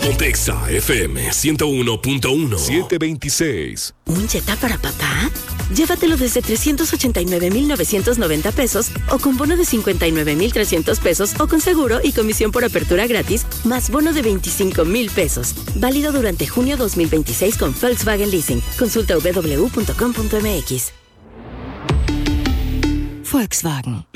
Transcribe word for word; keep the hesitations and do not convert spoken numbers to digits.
Ponte Exa F M ciento uno punto uno. siete veintiséis. ¿Un Jetta para papá? Llévatelo desde trescientos ochenta y nueve mil novecientos noventa pesos o con bono de cincuenta y nueve mil trescientos pesos o con seguro y comisión por apertura gratis más bono de veinticinco mil pesos. Válido durante junio dos mil veintiséis con Volkswagen Leasing. Consulta w w w punto com punto m x. Volkswagen.